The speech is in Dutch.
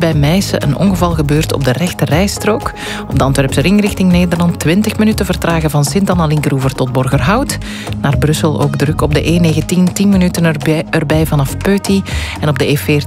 bij Meissen een ongeval gebeurd op de rechte rijstrook. Op de Antwerpse ring richting Nederland 20 minuten vertragen van Sint-Anna-Linkeroever tot Borgerhout. Naar Brussel ook druk op de E19, 10 minuten erbij vanaf Peuty. En op de E40